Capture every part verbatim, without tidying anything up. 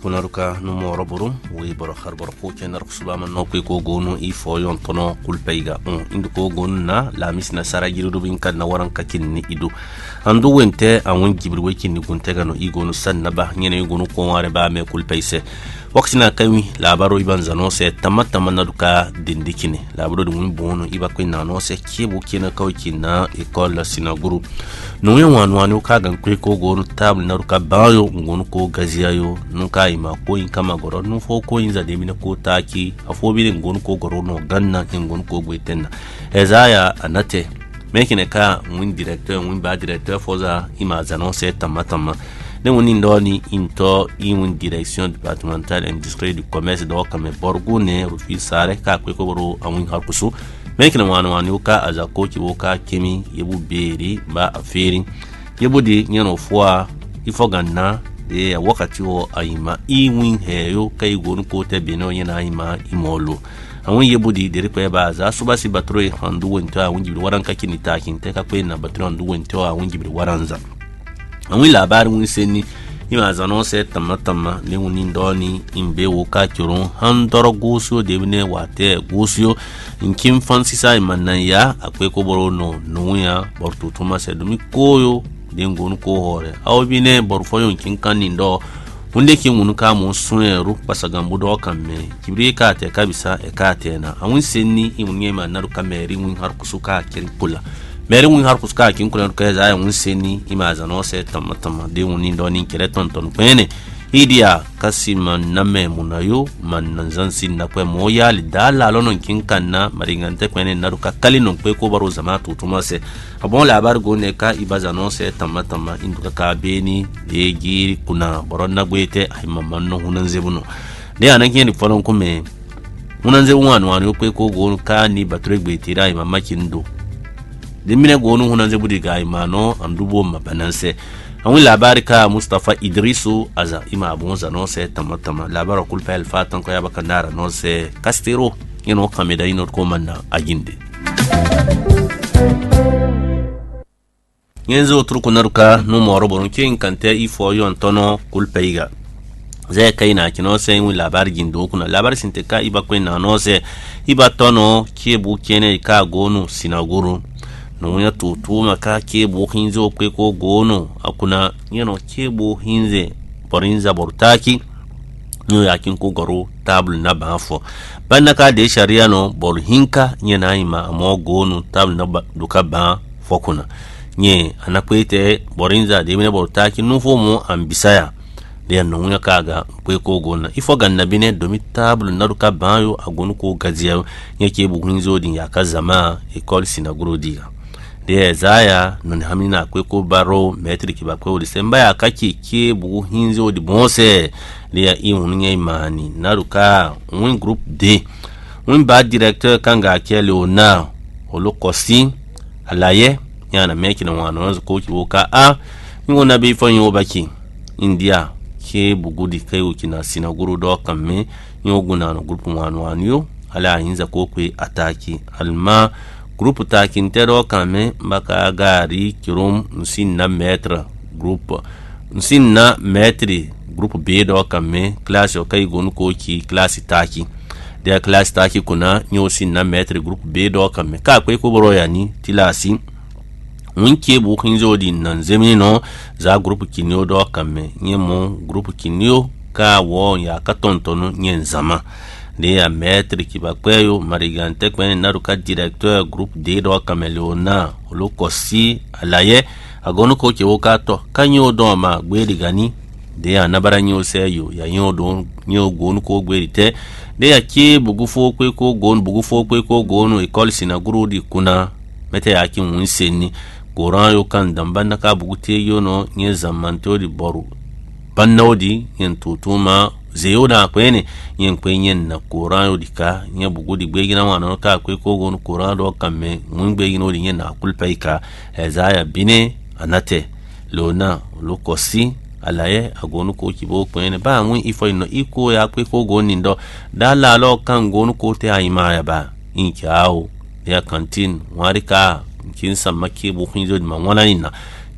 tukunaruka numo roborum we boro khar boro ko kenar sulama no ko ko gonu i fo yon tono kulpeiga on indu ko gonu na la misna saragiru bin kan na waran kakin ni idu andu wente awon gibir wekin ni guntega no igonu sanna ba nyene igonu ko ware ba me kulpeise waktina kami labaro ibanza no se tamata manaduka dindikine labaro dum bono iba ko na no se kibu kina kawki na école sinaguru no yon wan wanu ka gan ko ko gonu table na ruka bayo ngonu ko gaziayo nuka ima ko in kama goro nu fo ko in za de mina ko taki afo bi ngonu ko goro no ganna ngonu ko gwetenna ezaya anate mekine ka mun directeur mun ba directeur foza ima za no se tamata ma ne woni ndoni into imun direction départementale industrie du commerce do kame borgune rufi sare ka ko ko boro amun harkusu mekine wan wan ka azako ki woka kemi yebu beri ba aferi yebu di nyano fwa ifo ganna de wakati o aima iwin heyo kai gonu ko te beno yana aima imolo awon yebudi de repe ba za suba si batro handu wento awon jibri waran ka kini takin te ka kwen na batro handu wento awon jibri waranza awon labar mun seni ima zano se tamatama le woni ndoni imbe wo ka kiron handoro gosio de bine wate gosio inkim fansi sai manaya akwe ko boro no no ya bortu tuma se dumi koyo dengon ko hore aw bine borfoyon kin kanindo hunde kin wonu ka mo sunyeru pasagambu do kamme kibri ka te kabisa e ka te na awun senni imunye ma naru kameri mun har kusuka kin kula meri mun har kusuka kin kula ka za awun senni imaza no se tamatama de woni ndo nin kire ton ton pene idia kasima namme munayo man nanzan sinna kwe moya li dala lonon kin kanna maringante kwene naru ka kalinon kwe ko baro zama tutuma se abon labar gone ka ibaza no se tamatama induka ka beni de giri kuna boron na gwete ay mamman no hunan zebuno de anan kin folon kume hunan zebu wan wan kwe ko gonu ka ni batre gwete ay mamakin do de mine gonu hunan zebu diga ay mano andubo mabananse awin labari ka Mustafa Idrisu aza ima abunza no se tamatama labara kulpa el fatan ko yabaka nara no se kastero yeno kameda ino ko manna aginde yenzo truko naruka no moro boron ken kante ifo yon tono kulpa iga ze kaina kino se win labari gindo kuna labari sinte ka iba ko na no se iba tono kebu kene ka gonu sinaguru no ya tutu maka kebo hinzo kwe ko gono akuna yano kebo hinze porinza bortaki nyo yakin ko goro table na bafo banda ka de sharia no bor hinka nyana ima amo gono table na duka ba fokuna nye anakwete borinza de mine bortaki no fomo ambisaya de no nya kaga kwe ko gona ifo ganna bine domi table na duka ba yo agonu ko gaziya nye kebo hinzo din yakazama école sinaguro diga de zaya non hamina kwe ko baro metric ba kwe disemba ya kaki ke bu hinzo di bonse le ya imun nye imani naruka un group D un ba directeur kanga kele ona holokosi alaye yana meki na wana ko ki woka a ngona be fanyo baki india ke bugudi kai ukina sinaguru do kamme nyoguna no group wanu wanu ala hinza ko kwe ataki alma groupe ta kintero kame baka gari kirum nsinna metre groupe nsinna metre groupe B do kame classe o kay gonu ko ki classe taki de classe taki kuna nyo sinna metre groupe B do kame ka kwe ko boro yani tilasi unke bu hinzo din nan zemino za groupe kinyo do kame nyemo groupe kinyo ka wo ya katontono nyen zama de ya maître ki bakweyo marigante kwen naruka directeur groupe D do kameleona olokosi alaye agono ko ki wokato kanyo do ma gweri gani de ya nabaranyo seyo ya yodo nyo gonu ko gweri te de ya ki bugufo kwe ko gon bugufo kwe ko gono école sinaguru di kuna mete ya ki munseni goran yo kan dambanda ka bugute yo no nye zamanto di boru bannodi yen tutuma zeyoda kwene yen kwenyen na kurano dika nya bugudi gbegina wana ka kwe ko gon kurano kamme mun gbegino di yen na kulpaika ezaya bine anate lona lokosi alaye agonu ko kibo kwene ba mun ifo ino iko ya kwe ko gon ndo dala lo kan gonu ko te ayima ya ba inkiao ya kantin warika kin samake bu hinzo di manwana ina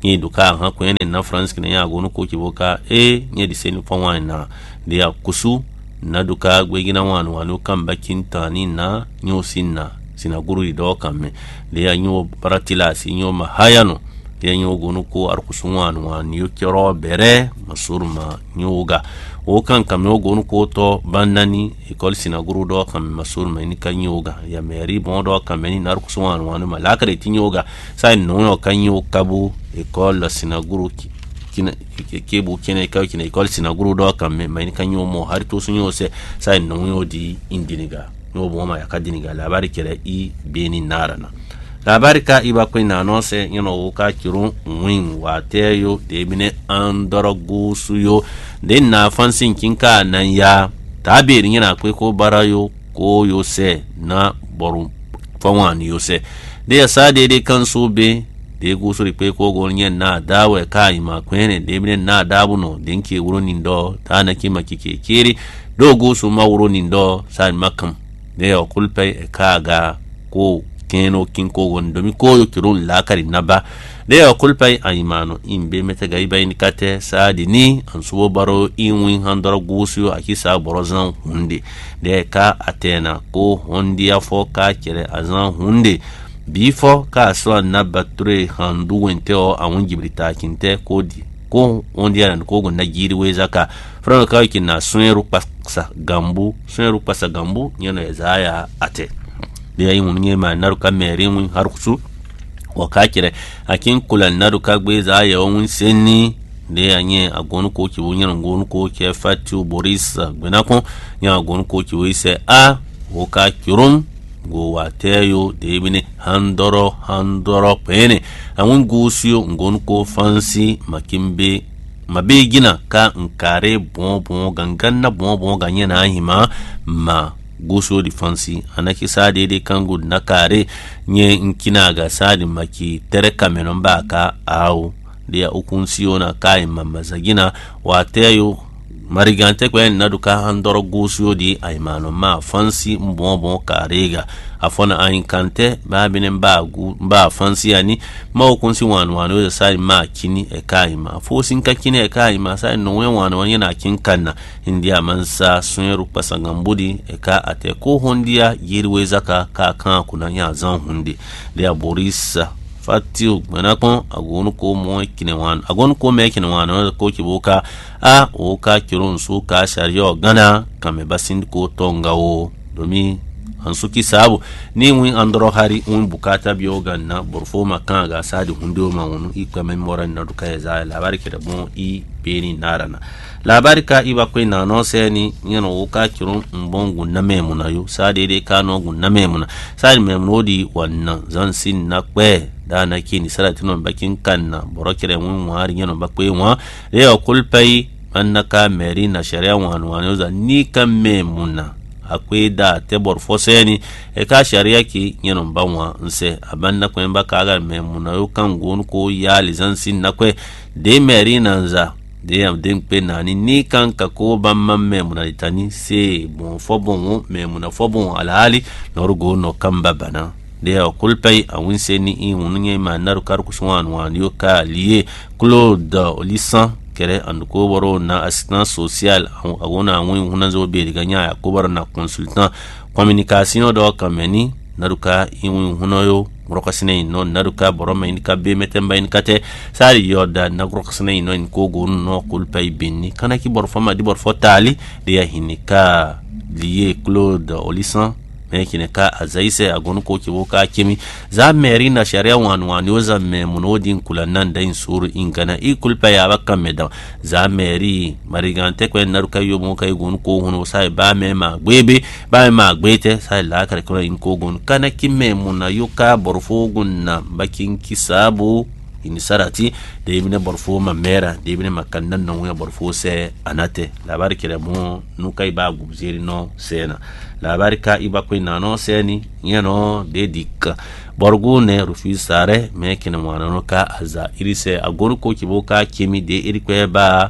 ni duka ha ko ne na France kina ya gonu ko kiboka e ni di seni fon wani na dia kusu na duka gwegina wanu wanu kan bakin tani na nyosin na sina guru do kamme dia nyo paratila si nyo mahayano dia nyo gonu ko arkusun wanu wani yo kiro bere masurma nyoga o kan kam yo gonu ko to bandani école sina guru do kam masurma ni kan yoga ya meri bon do kam ni nar kusun wanu wanu malaka de tinyoga sai no yo kan yo kabu école sina guru kina kebu kina ka kina école sina guru do kam mai ni kan yo mo har to sun yo se sai no yo di indiniga no bo ma ya kadiniga labari kere i beni narana labari ka iba ko na no se yino ka kiru win wa teyo de bine andoro gusu yo de na fansin kinka nan ya tabirin yana ko ko barayo ko yo se na boru fawan yo se de ya sa de de kan so be de gusu ri pe ko gon yen na dawe kai ma ko ne de bine na dabu no den ke wuro nindo ta na kima kike kiri do gusu ma wuro nindo sa makam de ya kulpe e kaga ko keno kinko gondomi ko yo kirun lakari naba de ya kulpai aimano imbe meta gaiba in kate saadi ni ansubo baro inwin handara gusu akisa borozan hunde de ka atena ko hondi afo ka kire azan hunde bifo ka so naba ture handu wente o awun jibrita kinte kodi ko hondi an ko gonna giri wezaka fra ka kina sunru pasa gambu sunru pasa gambu nyana ezaya ate de ayi mun nyema naruka meri mun har kusu wakakire akin kula naruka gbeza ya won senni de anye agonu ko ki wonyen ngonu ko ke fatu boris gbenako nya agonu ko ki wise a woka kirum go wateyo de bine handoro handoro pene awun gusiyo ngonu ko fansi makimbe mabegina ka nkare bon bon ganganna bon bon ganye na hima ma guso di fansi anaki sade de kangu nakare nye nkina ga sadi maki tere kamenon baka au dia ukunsiyo na kai mamazagina wateyo marigante kwa naduka handoro guso di aimano ma fansi mbombo karega afona ainkante babine mbagu mba fansi yani ma ukunsi wanu wanu ya sadi ma kini e kai ma fosin ka kini e kai ma sadi nonwe wanu wanu yana kinkanna india mansa sunyeru pasangambudi e ka ate ko hondia yiriwe zaka ka kan kuna ya zan hundi dia boris fatiu manako agonu ko mo kinewan agonu ko me kinewan ko kiboka a o ka kirun su ka shariyo gana kame basin ko tongawo domi ansuki sabu ni win andro hari un bukata biyo ganna borfo makan ga sadi hundo ma wonu ikame moran na duka ya za labari ke da bon i beni narana labari ka iba ko na no seni nyano o ka kirun mbongu na memuna yo sadi de ka no gun na memuna sadi memnodi wannan zan sin na kwe da na kini salatino bakin kanna borokire mun wari nyano bakwe wa le o kulpai annaka meri na sharia wanu wanu za ni kan memuna akwai da tebor foseni e ka sharia ki nyano banwa nse abanna ko emba kaga memuna yo kan gon ko ya lizansin na kwe de meri nanza de am den pe nani ni kan ka ko bamma memuna litani se bon fo bon memuna fo bon alhali norgo no kamba bana de o kulpai awin seni i munye ma naru kar kuswan wan yo ka lié Claude Olisan kere anduko boro na assistant social agona awin hunazo be diga nya ya ko na consultant communication do kameni naruka i hunoyo rokasine no naruka boro ma indika be metemba inkate sari yoda na rokasine no in ko go no kulpai binni kana ki bor fama di bor fotali de ya hinika lié Claude Olisan mekine ka azaise agonu ko kiboka kimi za meri na sharia wanu wanu za memunodin kulanan da insuru ingana ikulpa ya baka meda za meri marigante ko naruka yomo kai gonu ko hono sai ba me ma gbebe ba ma gbete sai la kare ko in ko gonu kana kimme muna yuka borfo gunna bakin kisabu ini sarati de ibne borfo ma mera de ibne makannan non ya borfo se anate labari kire mo nukai ba gubzeri no sena labari ka iba ko nano seni yano de dikka borgu ne rufi sare me kina wanano ka aza irise agonu ko kiboka kimi de iri ko ba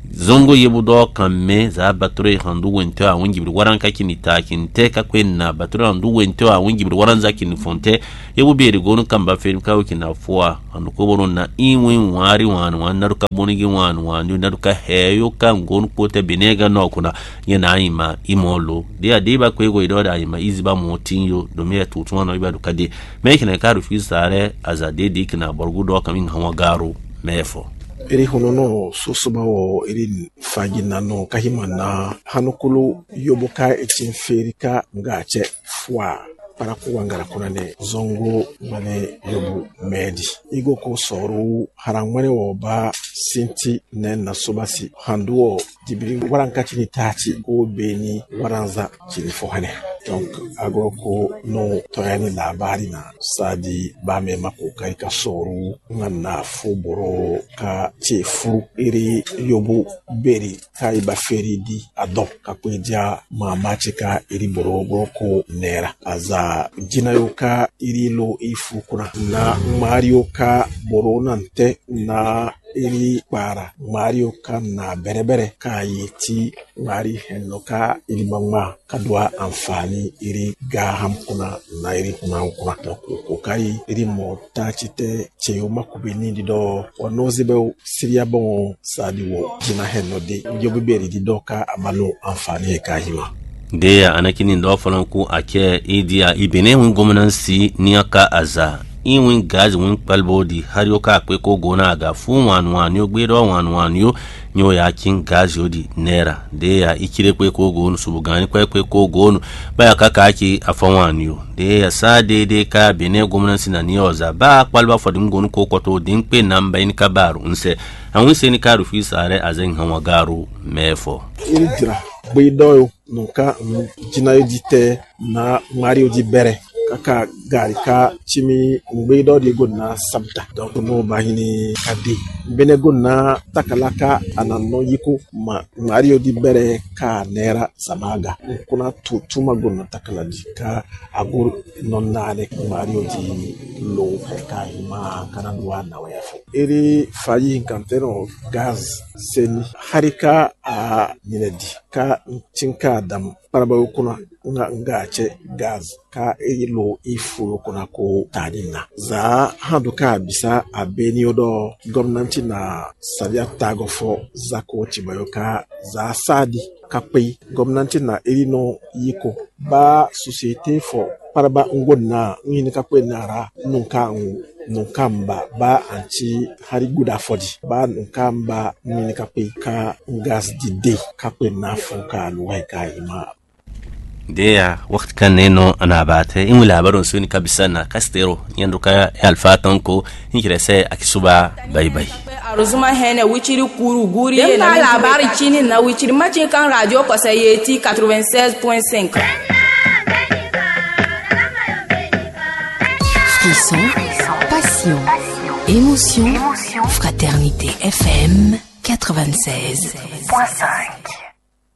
zongo yebu do kamme za bature handu wento a wongi bir waran kakini takinte ka kwenna bature handu wento a wongi bir waran zakini fonte yebu be rigonu kamba fe ka wikina fuwa handu ko bonon na inwin wari wan wan naruka bonigi wan wan naruka heyo ka ngon kote benega no kuna yana ima imolo dia deba kwego ido da ima iziba motinyo do me tutuma no ibadu kade me kina ka rufi sare azade dikina borgudo kamin hawa garo mefo iri honono sosobawo iri fagina kahimana hanukulu yoboka etin ferika ngache fwa para kuwangara kunane zongo mane yobu medi igo ko soru harangmane wo ba sinti nen na sobasi handuo dibiri waranka chini tachi ko beni waranza chini fohane donc agoko no toyani labari na sadi ba me mako kai ka soru nganna foboro ka chefu iri yobu beri kai ba feridi adop ka kweja mama chika iri borogo ko nera aza jinayoka iri lo ifukura na mario ka boronante na iri para mario ka na berebere ka yeti mari henno ka iri mama kadwa amfani iri gaham kuna na iri kuna kuna ko kai iri mo tachite cheyo makubini dido onozibe siria bon sadiwo jina henno de yobiberi dido ka amalo amfani ka hima deya anakini ndo falan ku ake idia ibene won gomanansi ni aka aza inwin gaz win palbodi har yo ka kwe ko gona ga fu wan wan yo gbedo wan wan yo nyo ya kin gaz yo di nera deya ikire kwe ko gonu subugani kwe kwe ko gonu baya ka ka ki afan wan yo deya sa de de ka bene gomanansi na ni oza ba palba fodin gonu ko koto din pe namba in ka baru nse anwin se ni ka rufi sare azan hanwa garu mefo iridra gbedo nunka jina yodite na mario di bere kaka gari ka chimi ngbedo di gonna sabta donc no bahini kadi bene gonna takalaka ananno yiko ma mario di bere ka nera samaga kuna tutuma gonna takaladi ka agur nonnane mario di lo ka ma kana duana wefo eri fayi kantero gaz seni harika a minedi ka tinka dam paraba kuna nga ngache gaz ka ilo ifulu kuna ko tadina za handuka bisa abeni odo gwamnati na sabia tago fo zako chibayoka za sadi kapai gwamnati na irino yiko ba societe fo paraba ngonna ngini kapai nara nunka nunkamba ba anchi hari guda fodi ba nunkamba ngini kapai ka gas dide kapai na funka luwai ka ima deya waqt kan neno anabate imu labaron suni kabisana kastero yanduka alfatan ko hikrese akisuba bye bye aruzuma hene wichiri kuru guri ye na labari chini na wichiri machin kan radio ko sayeti quatre-vingt-seize point cinq Frisson, passion, émotion, fraternité F M quatre-vingt-seize point cinq.